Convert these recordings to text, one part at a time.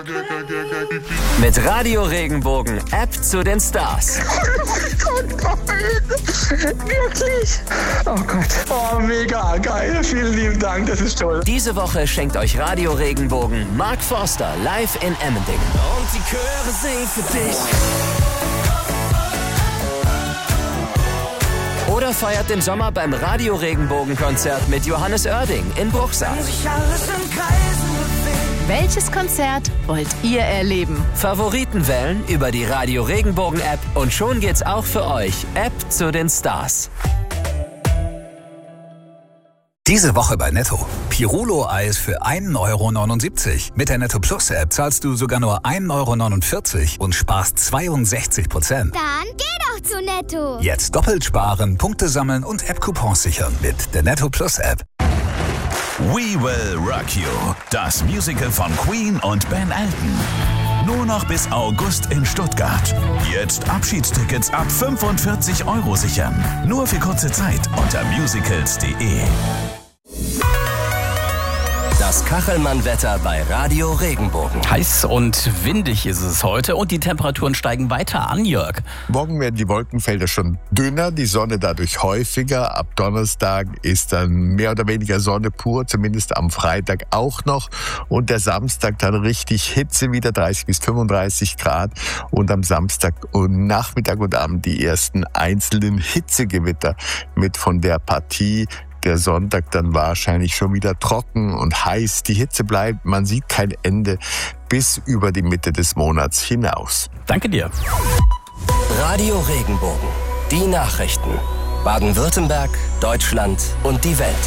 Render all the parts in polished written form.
Mit Radio Regenbogen, App zu den Stars. Oh Gott, nein. Wirklich? Oh Gott. Oh, mega geil. Vielen lieben Dank, das ist toll. Diese Woche schenkt euch Radio Regenbogen Mark Forster live in Emmendingen. Und die Chöre singen für dich. Oder feiert den Sommer beim Radio Regenbogen Konzert mit Johannes Oerding in Bruchsal. Welches Konzert wollt ihr erleben? Favoriten wählen über die Radio Regenbogen App und schon geht's auch für euch. App zu den Stars. Diese Woche bei Netto. Pirulo-Eis für 1,79 €. Mit der Netto Plus App zahlst du sogar nur 1,49 € und sparst 62%. Dann geh doch zu Netto. Jetzt doppelt sparen, Punkte sammeln und App-Coupons sichern mit der Netto Plus App. We Will Rock You, das Musical von Queen und Ben Elton. Nur noch bis August in Stuttgart. Jetzt Abschiedstickets ab 45 € sichern. Nur für kurze Zeit unter musicals.de. Das Kachelmann-Wetter bei Radio Regenbogen. Heiß und windig ist es heute und die Temperaturen steigen weiter an, Jörg. Morgen werden die Wolkenfelder schon dünner, die Sonne dadurch häufiger. Ab Donnerstag ist dann mehr oder weniger Sonne pur, zumindest am Freitag auch noch. Und der Samstag dann richtig Hitze wieder, 30 bis 35 Grad. Und am Samstag und Nachmittag und Abend die ersten einzelnen Hitzegewitter mit von der Partie. Der Sonntag dann wahrscheinlich schon wieder trocken und heiß. Die Hitze bleibt, man sieht kein Ende bis über die Mitte des Monats hinaus. Danke dir. Radio Regenbogen. Die Nachrichten. Baden-Württemberg, Deutschland und die Welt.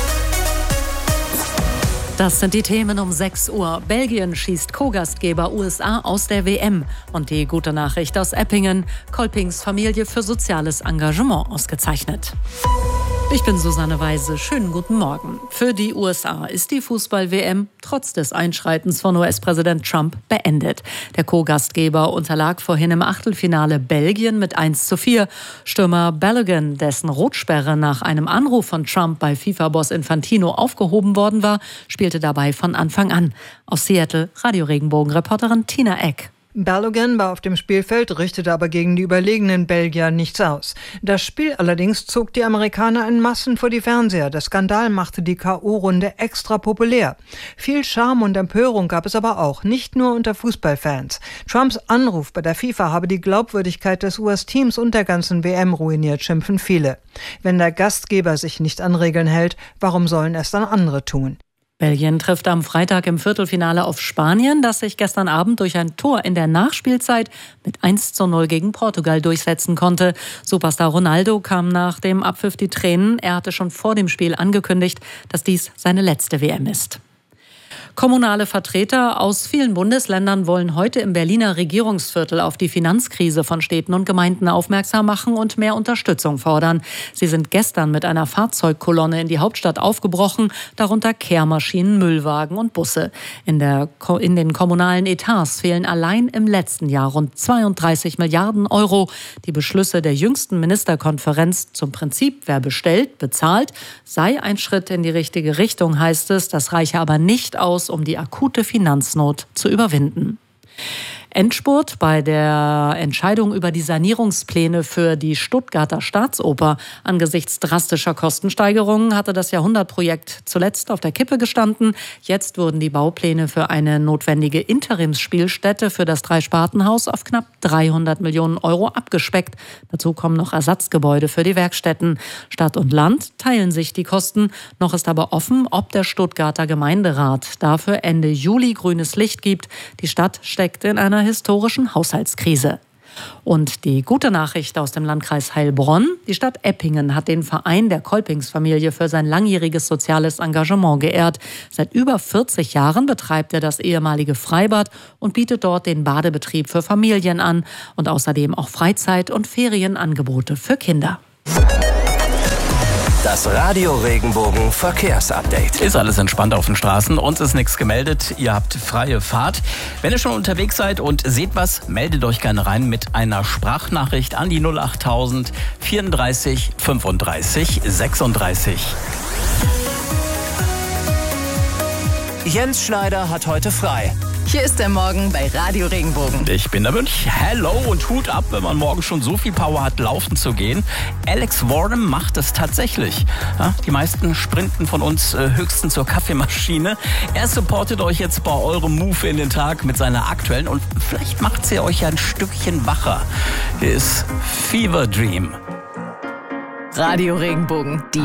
Das sind die Themen um 6 Uhr. Belgien schießt Co-Gastgeber USA aus der WM. Und die gute Nachricht aus Eppingen. Kolpings Familie für soziales Engagement ausgezeichnet. Ich bin Susanne Weise. Schönen guten Morgen. Für die USA ist die Fußball-WM trotz des Einschreitens von US-Präsident Trump beendet. Der Co-Gastgeber unterlag vorhin im Achtelfinale Belgien mit 1:4. Stürmer Balogun, dessen Rotsperre nach einem Anruf von Trump bei FIFA-Boss Infantino aufgehoben worden war, spielte dabei von Anfang an. Aus Seattle, Radio Regenbogen-Reporterin Tina Eck. Balogun war auf dem Spielfeld, richtete aber gegen die überlegenen Belgier nichts aus. Das Spiel allerdings zog die Amerikaner in Massen vor die Fernseher. Der Skandal machte die K.O.-Runde extra populär. Viel Charme und Empörung gab es aber auch, nicht nur unter Fußballfans. Trumps Anruf bei der FIFA habe die Glaubwürdigkeit des US-Teams und der ganzen WM ruiniert, schimpfen viele. Wenn der Gastgeber sich nicht an Regeln hält, warum sollen es dann andere tun? Belgien trifft am Freitag im Viertelfinale auf Spanien, das sich gestern Abend durch ein Tor in der Nachspielzeit mit 1:0 gegen Portugal durchsetzen konnte. Superstar Ronaldo kam nach dem Abpfiff die Tränen. Er hatte schon vor dem Spiel angekündigt, dass dies seine letzte WM ist. Kommunale Vertreter aus vielen Bundesländern wollen heute im Berliner Regierungsviertel auf die Finanzkrise von Städten und Gemeinden aufmerksam machen und mehr Unterstützung fordern. Sie sind gestern mit einer Fahrzeugkolonne in die Hauptstadt aufgebrochen, darunter Kehrmaschinen, Müllwagen und Busse. In den kommunalen Etats fehlen allein im letzten Jahr rund 32 Milliarden €. Die Beschlüsse der jüngsten Ministerkonferenz zum Prinzip, wer bestellt, bezahlt, sei ein Schritt in die richtige Richtung, heißt es. Das reiche aber nicht aus, um die akute Finanznot zu überwinden. Endspurt bei der Entscheidung über die Sanierungspläne für die Stuttgarter Staatsoper. Angesichts drastischer Kostensteigerungen hatte das Jahrhundertprojekt zuletzt auf der Kippe gestanden. Jetzt wurden die Baupläne für eine notwendige Interimsspielstätte für das Dreispartenhaus auf knapp 300 Millionen € abgespeckt. Dazu kommen noch Ersatzgebäude für die Werkstätten. Stadt und Land teilen sich die Kosten. Noch ist aber offen, ob der Stuttgarter Gemeinderat dafür Ende Juli grünes Licht gibt. Die Stadt steckt in einer historischen Haushaltskrise. Und die gute Nachricht aus dem Landkreis Heilbronn: Die Stadt Eppingen hat den Verein der Kolpings Familie für sein langjähriges soziales Engagement geehrt. Seit über 40 Jahren betreibt er das ehemalige Freibad und bietet dort den Badebetrieb für Familien an und außerdem auch Freizeit- und Ferienangebote für Kinder. Das Radio Regenbogen Verkehrsupdate. Ist alles entspannt auf den Straßen, uns ist nichts gemeldet, ihr habt freie Fahrt. Wenn ihr schon unterwegs seid und seht was, meldet euch gerne rein mit einer Sprachnachricht an die 08000 34 35 36. Jens Schneider hat heute frei. Hier ist der Morgen bei Radio Regenbogen. Ich bin der Mönch. Hello und Hut ab, wenn man morgen schon so viel Power hat, laufen zu gehen. Alex Warren macht es tatsächlich. Ja, die meisten sprinten von uns höchstens zur Kaffeemaschine. Er supportet euch jetzt bei eurem Move in den Tag mit seiner aktuellen und vielleicht macht sie euch ein Stückchen wacher. Hier ist Fever Dream. Radio Regenbogen, die